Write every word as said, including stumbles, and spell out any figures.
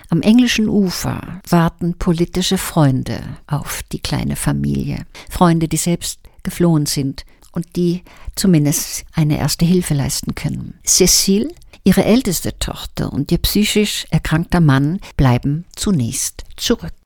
Am englischen Ufer warten politische Freunde auf die kleine Familie. Freunde, die selbst geflohen sind und die zumindest eine erste Hilfe leisten können. Cécile, ihre älteste Tochter und ihr psychisch erkrankter Mann bleiben zunächst zurück.